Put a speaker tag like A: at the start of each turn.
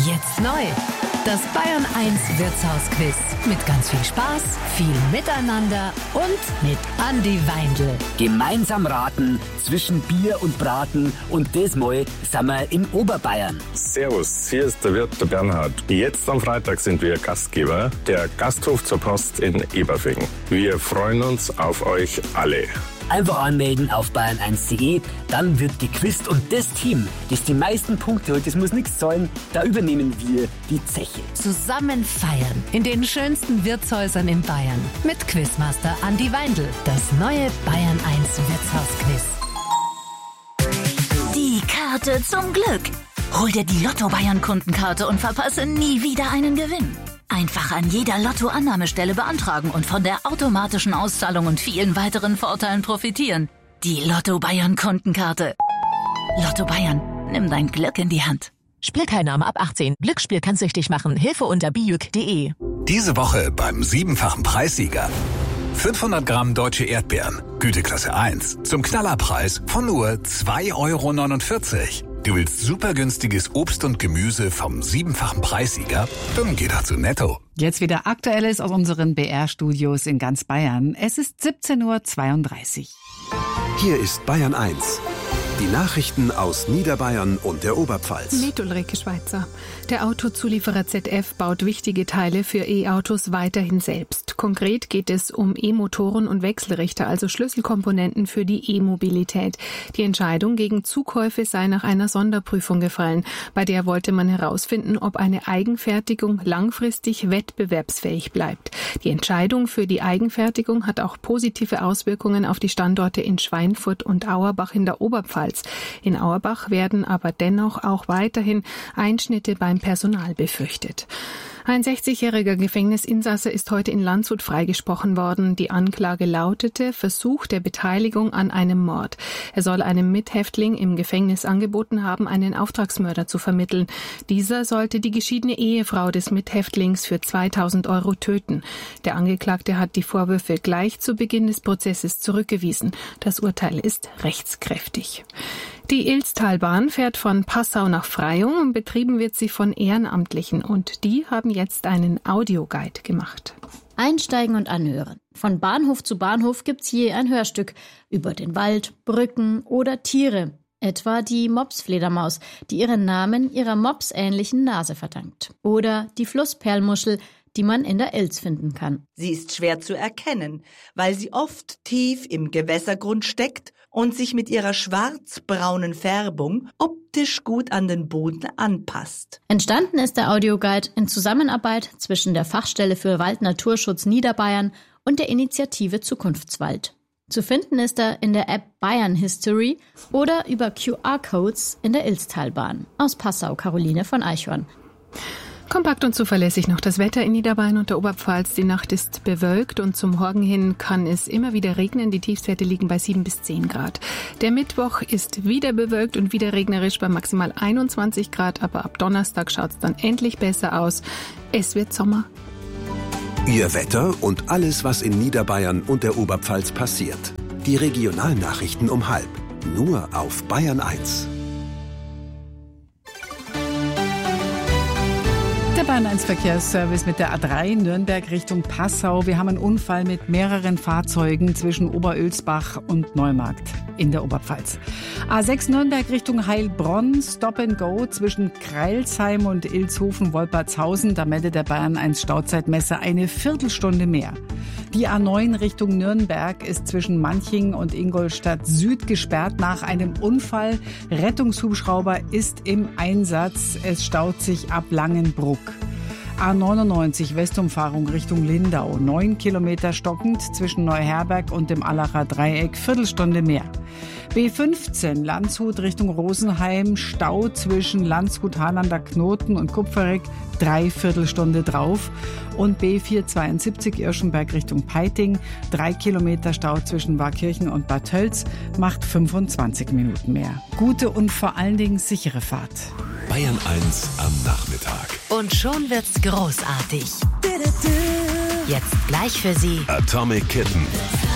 A: Jetzt neu. Das Bayern 1 Wirtshausquiz. Mit ganz viel Spaß, viel Miteinander und mit Andi Weindl.
B: Gemeinsam raten zwischen Bier und Braten und diesmal sind wir in Oberbayern.
C: Servus, hier ist der Wirt, der Bernhard. Jetzt am Freitag sind wir Gastgeber, der Gasthof zur Post in Eberfing. Wir freuen uns auf euch alle.
B: Einfach anmelden auf bayern1.de, dann wird gequizt und das Team, das die meisten Punkte holt, das muss nichts zahlen, da übernehmen wir die Zeche.
A: Zusammen feiern in den schönsten Wirtshäusern in Bayern. Mit Quizmaster Andi Weindl. Das neue Bayern 1 Wirtshausquiz.
D: Die Karte zum Glück. Hol dir die Lotto-Bayern-Kundenkarte und verpasse nie wieder einen Gewinn. Einfach an jeder Lotto-Annahmestelle beantragen und von der automatischen Auszahlung und vielen weiteren Vorteilen profitieren. Die Lotto-Bayern-Kundenkarte. Lotto Bayern, nimm dein Glück in die Hand.
E: Spielteilnahme ab 18. Glücksspiel kann süchtig machen. Hilfe unter bijuk.de.
F: Diese Woche beim 7-fachen Preissieger. 500 Gramm deutsche Erdbeeren, Güteklasse 1, zum Knallerpreis von nur 2,49 €. Du willst super günstiges Obst und Gemüse vom 7-fachen Preissieger? Dann geh doch zu Netto.
G: Jetzt wieder Aktuelles aus unseren BR-Studios in ganz Bayern. Es ist 17:32 Uhr.
H: Hier ist Bayern 1. Die Nachrichten aus Niederbayern und der Oberpfalz.
I: Mit Ulrike Schweizer. Der Autozulieferer ZF baut wichtige Teile für E-Autos weiterhin selbst. Konkret geht es um E-Motoren und Wechselrichter, also Schlüsselkomponenten für die E-Mobilität. Die Entscheidung gegen Zukäufe sei nach einer Sonderprüfung gefallen. Bei der wollte man herausfinden, ob eine Eigenfertigung langfristig wettbewerbsfähig bleibt. Die Entscheidung für die Eigenfertigung hat auch positive Auswirkungen auf die Standorte in Schweinfurt und Auerbach in der Oberpfalz. In Auerbach werden aber dennoch auch weiterhin Einschnitte beim Personal befürchtet. Ein 60-jähriger Gefängnisinsasse ist heute in Landshut freigesprochen worden. Die Anklage lautete Versuch der Beteiligung an einem Mord. Er soll einem Mithäftling im Gefängnis angeboten haben, einen Auftragsmörder zu vermitteln. Dieser sollte die geschiedene Ehefrau des Mithäftlings für 2.000 € töten. Der Angeklagte hat die Vorwürfe gleich zu Beginn des Prozesses zurückgewiesen. Das Urteil ist rechtskräftig. Die Ilztalbahn fährt von Passau nach Freyung und betrieben wird sie von Ehrenamtlichen. Und die haben jetzt einen Audioguide gemacht.
J: Einsteigen und anhören. Von Bahnhof zu Bahnhof gibt's je ein Hörstück über den Wald, Brücken oder Tiere. Etwa die Mopsfledermaus, die ihren Namen ihrer mopsähnlichen Nase verdankt. Oder die Flussperlmuschel, die man in der Ilz finden kann.
K: Sie ist schwer zu erkennen, weil sie oft tief im Gewässergrund steckt und sich mit ihrer schwarzbraunen Färbung optisch gut an den Boden anpasst.
J: Entstanden ist der Audioguide in Zusammenarbeit zwischen der Fachstelle für Waldnaturschutz Niederbayern und der Initiative Zukunftswald. Zu finden ist er in der App Bayern History oder über QR-Codes in der Ilztalbahn. Aus Passau, Caroline von Eichhorn.
I: Kompakt und zuverlässig noch das Wetter in Niederbayern und der Oberpfalz. Die Nacht ist bewölkt und zum Morgen hin kann es immer wieder regnen. Die Tiefstwerte liegen bei 7 bis 10 Grad. Der Mittwoch ist wieder bewölkt und wieder regnerisch bei maximal 21 Grad. Aber ab Donnerstag schaut es dann endlich besser aus. Es wird Sommer.
H: Ihr Wetter und alles, was in Niederbayern und der Oberpfalz passiert. Die Regionalnachrichten um 12:30. Nur auf Bayern 1.
G: Der Bayern 1 Verkehrsservice mit der A3 Nürnberg Richtung Passau. Wir haben einen Unfall mit mehreren Fahrzeugen zwischen Oberölsbach und Neumarkt in der Oberpfalz. A6 Nürnberg Richtung Heilbronn, Stop and Go zwischen Kreilsheim und Ilshofen-Wolpertshausen. Da meldet der Bayern 1 Stauzeitmesser eine Viertelstunde mehr. Die A9 Richtung Nürnberg ist zwischen Manching und Ingolstadt Süd gesperrt nach einem Unfall. Rettungshubschrauber ist im Einsatz. Es staut sich ab Langenbruck. A99 Westumfahrung Richtung Lindau. 9 Kilometer stockend zwischen Neuherberg und dem Allacher Dreieck. Viertelstunde mehr. B15 Landshut Richtung Rosenheim. Stau zwischen Landshut, Harlander Knoten und Kupferegg. 3/4 Stunde drauf. Und B472 Irschenberg Richtung Peiting. 3 Kilometer Stau zwischen Warkirchen und Bad Tölz. Macht 25 Minuten mehr. Gute und vor allen Dingen sichere Fahrt.
F: Bayern 1 am Nachmittag.
A: Und schon wird's großartig. Jetzt gleich für Sie
F: Atomic Kitten.